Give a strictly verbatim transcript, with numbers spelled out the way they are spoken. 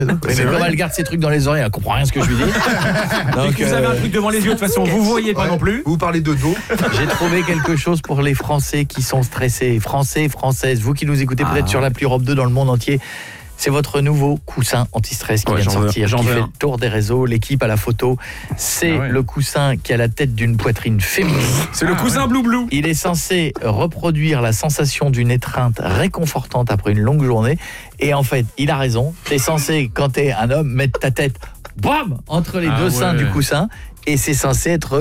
Oui, mais comme elle garde ses trucs dans les oreilles, elle comprend rien à ce que je lui dis. Donc, vous avez un truc devant les yeux, de toute façon, vous voyez pas Ouais. non plus. Vous parlez de dos. J'ai trouvé quelque chose pour les Français qui sont stressés. Français, Françaises, vous qui nous écoutez peut-être Ah. sur l'appli Europe deux dans le monde entier. C'est votre nouveau coussin anti-stress qui Ouais, vient de j'en veux- sortir, j'en qui veux fait un. le tour des réseaux, l'équipe à la photo. C'est Ah ouais. le coussin qui a la tête d'une poitrine féminine. C'est le Ah, cousin Blue Blue. Il est censé reproduire la sensation d'une étreinte réconfortante après une longue journée. Et en fait, il a raison. T'es censé, quand t'es un homme, mettre ta tête, bam, entre les Ah deux seins ouais. du coussin. Et c'est censé être